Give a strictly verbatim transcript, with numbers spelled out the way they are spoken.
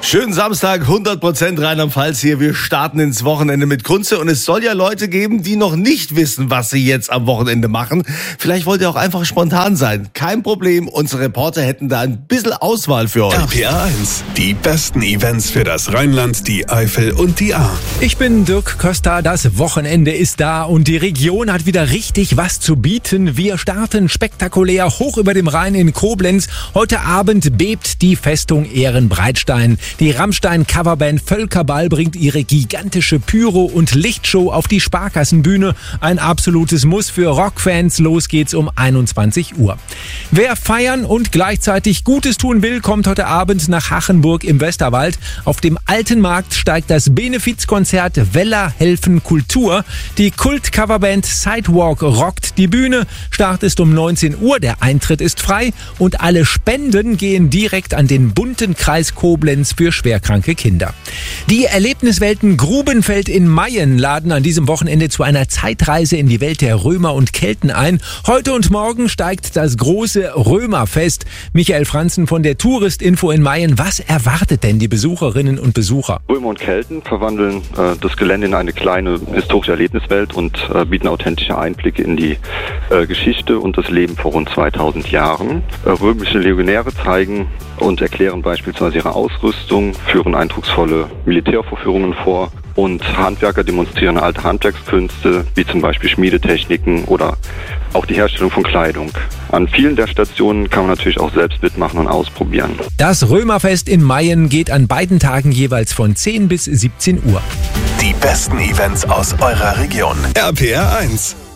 Schönen Samstag, hundert Prozent Rheinland-Pfalz hier. Wir starten ins Wochenende mit Kunze und es soll ja Leute geben, die noch nicht wissen, was sie jetzt am Wochenende machen. Vielleicht wollt ihr auch einfach spontan sein. Kein Problem, unsere Reporter hätten da ein bisschen Auswahl für euch. R P R eins, die besten Events für das Rheinland, die Eifel und die Ahr. Ich bin Dirk Köster, das Wochenende ist da und die Region hat wieder richtig was zu bieten. Wir starten spektakulär hoch über dem Rhein in Koblenz. Heute Abend bebt die Festung Ehrenbreitstein. Die Rammstein-Coverband Völkerball bringt ihre gigantische Pyro- und Lichtshow auf die Sparkassenbühne. Ein absolutes Muss für Rockfans. Los geht's um einundzwanzig Uhr. Wer feiern und gleichzeitig Gutes tun will, kommt heute Abend nach Hachenburg im Westerwald. Auf dem Alten Markt steigt das Benefizkonzert Weller helfen Kultur. Die Kult-Coverband Sidewalk rockt die Bühne. Start ist um neunzehn Uhr, der Eintritt ist frei und alle Spenden gehen direkt an den bunten Kreis Koblenz für schwerkranke Kinder. Die Erlebniswelten Grubenfeld in Mayen laden an diesem Wochenende zu einer Zeitreise in die Welt der Römer und Kelten ein. Heute und morgen steigt das große Römerfest. Michael Franzen von der Touristinfo in Mayen. Was erwartet denn die Besucherinnen und Besucher? Römer und Kelten verwandeln äh, das Gelände in eine kleine historische Erlebniswelt und äh, bieten authentische Einblicke in die äh, Geschichte und das Leben vor rund zweitausend Jahren. Äh, römische Legionäre zeigen und erklären beispielsweise ihre Ausrüstung, führen eindrucksvolle Militärvorführungen vor und Handwerker demonstrieren alte Handwerkskünste, wie zum Beispiel Schmiedetechniken oder auch die Herstellung von Kleidung. An vielen der Stationen kann man natürlich auch selbst mitmachen und ausprobieren. Das Römerfest in Mayen geht an beiden Tagen jeweils von zehn bis siebzehn Uhr. Die besten Events aus eurer Region. R P R eins.